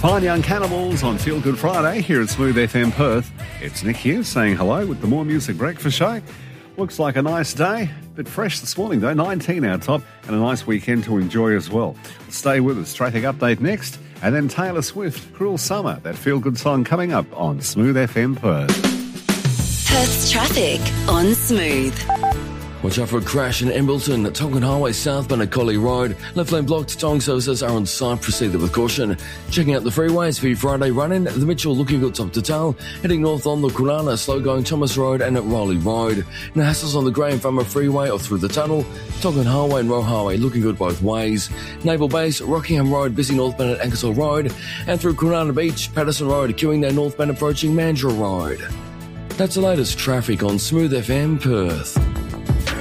Fine Young Cannibals on Feel Good Friday here at Smooth FM Perth. It's Nick here saying hello with the More Music Breakfast Show. Looks like a nice day. Bit fresh this morning though, 19 our top, and a nice weekend to enjoy as well. Stay with us. Traffic update next, and then Taylor Swift, Cruel Summer, that feel-good song coming up on Smooth FM Perth. Perth's traffic on Smooth. Watch out for a crash in Embleton, Tongan Highway southbound at Collie Road. Left lane blocked, towing services are on site, proceed with caution. Checking out the freeways for your Friday run-in, the Mitchell looking good top to tail. Heading north on the Kulana, slow going Thomas Road and at Rowley Road. No hassles on the Graham Farmer Freeway or through the tunnel. Tongan Highway and Roe Highway looking good both ways. Naval Base, Rockingham Road, busy northbound at Ankersall Road. And through Kulana Beach, Patterson Road, queuing there northbound approaching Mandurah Road. That's the latest traffic on Smooth FM Perth.